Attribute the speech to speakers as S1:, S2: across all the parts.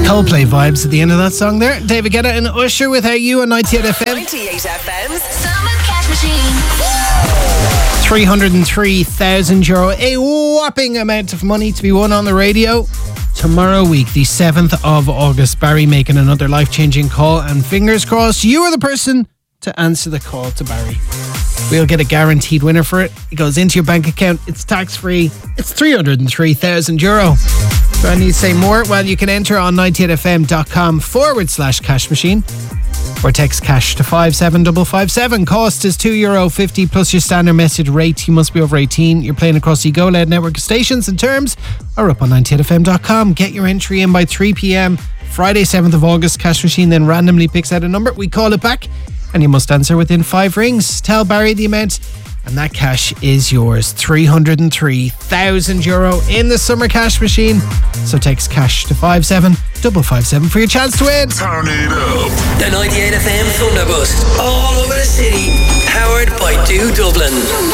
S1: Coldplay vibes at the end of that song there. David Guetta and Usher Without You on 98 FM.
S2: 98 FM's Summer Cash Machine.
S1: €303,000, a whopping amount of money to be won on the radio. Tomorrow week, the 7th of August, Barry making another life-changing call, and fingers crossed you are the person to answer the call to Barry. We'll get a guaranteed winner for it. It goes into your bank account. It's tax-free. It's €303,000. Do I need to say more? Well, you can enter on 98fm.com/cash machine or text cash to 57557. Cost is €2.50 plus your standard message rate. You must be over 18. You're playing across the Go-Led network of stations, and terms are up on 98fm.com. Get your entry in by 3 p.m. Friday, 7th of August. Cash machine then randomly picks out a number. We call it back, and you must answer within 5 rings. Tell Barry the amount, and that cash is yours. €303,000 in the summer cash machine. So text cash to 57557 for your chance to win.
S3: Turn it up.
S4: The 98 FM Thunderbus, all over the city, powered by Do Dublin.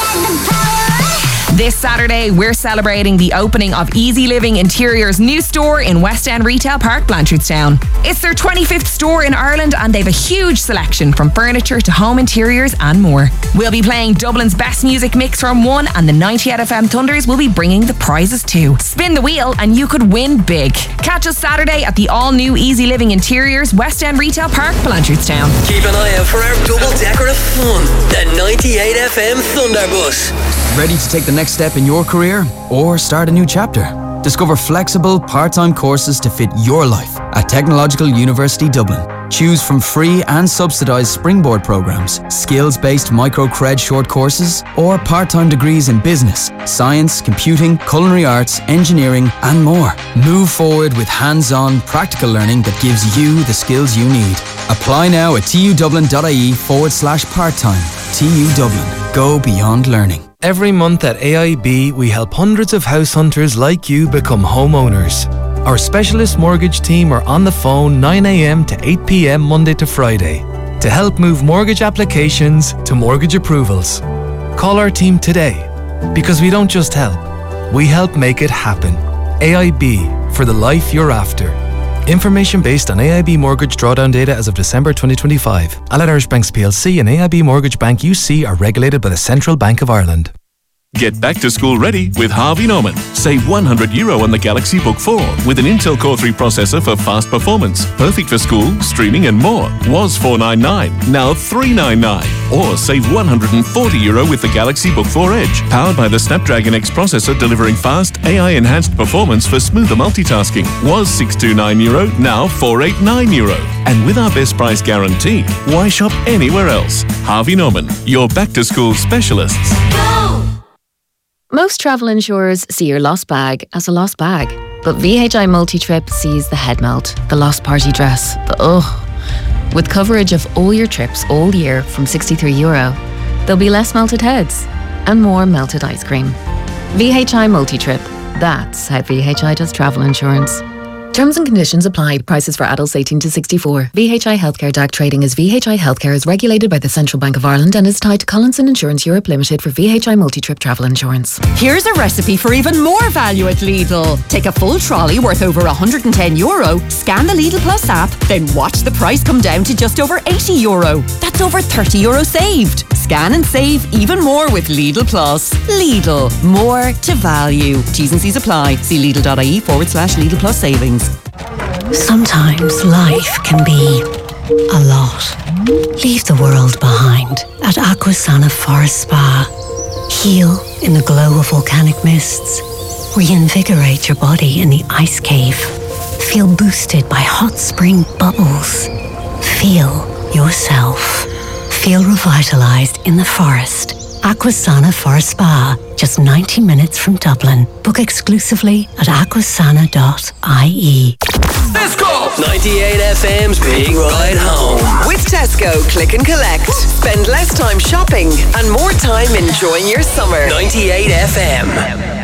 S5: This Saturday, we're celebrating the opening of Easy Living Interiors' new store in West End Retail Park, Blanchardstown. It's their 25th store in Ireland, and they've a huge selection from furniture to home interiors and more. We'll be playing Dublin's best music mix from 1, and the 98 FM Thunders will be bringing the prizes too. Spin the wheel and you could win big. Catch us Saturday at the all-new Easy Living Interiors, West End Retail Park, Blanchardstown.
S4: Keep an eye out for our double-decker of fun, the 98 FM Thunderbus.
S6: Ready to take the next step in your career or start a new chapter? Discover flexible, part-time courses to fit your life at Technological University Dublin. Choose from free and subsidised springboard programmes, skills-based micro-cred short courses, or part-time degrees in business, science, computing, culinary arts, engineering, and more. Move forward with hands-on, practical learning that gives you the skills you need. Apply now at tudublin.ie/part-time. TU Dublin. Go beyond learning.
S7: Every month at AIB, we help hundreds of house hunters like you become homeowners. Our specialist mortgage team are on the phone 9 a.m. to 8 p.m. Monday to Friday to help move mortgage applications to mortgage approvals. Call our team today, because we don't just help, we help make it happen. AIB, for the life you're after. Information based on AIB mortgage drawdown data as of December 2025. Allied Irish Banks PLC and AIB Mortgage Bank UC are regulated by the Central Bank of Ireland.
S3: Get back to school ready with Harvey Norman. Save €100 on the Galaxy Book 4 with an Intel Core 3 processor for fast performance. Perfect for school, streaming and more. Was $499, now $399. Or save €140 with the Galaxy Book 4 Edge. Powered by the Snapdragon X processor, delivering fast, AI-enhanced performance for smoother multitasking. Was €629, now €489. And with our best price guarantee, why shop anywhere else? Harvey Norman, your back-to-school specialists.
S8: Most travel insurers see your lost bag as a lost bag. But VHI Multi-Trip sees the head melt, the lost party dress, the ugh. With coverage of all your trips all year from €63, there'll be less melted heads and more melted ice cream. VHI Multi-Trip. That's how VHI does travel insurance. Terms and conditions apply. Prices for adults 18 to 64. VHI Healthcare DAC trading as VHI Healthcare is regulated by the Central Bank of Ireland and is tied to Collinson Insurance Europe Limited for VHI Multi-Trip travel insurance.
S9: Here's a recipe for even more value at Lidl. Take a full trolley worth over €110, scan the Lidl Plus app, then watch the price come down to just over €80. That's over €30 saved. Scan and save even more with Lidl Plus. Lidl. More to value. T's and C's apply. See Lidl.ie/Lidl Plus savings.
S10: Sometimes life can be a lot. Leave the world behind at Aquasana Forest Spa. Heal in the glow of volcanic mists. Reinvigorate your body in the ice cave. Feel boosted by hot spring bubbles. Feel yourself. Feel revitalized in the forest. Aquasana Forest Spa, just 90 minutes from Dublin. Book exclusively at aquasana.ie.
S4: Let's go! 98 FM's Big Ride Home.
S2: With Tesco, click and collect. Spend less time shopping and more time enjoying your summer.
S4: 98 FM.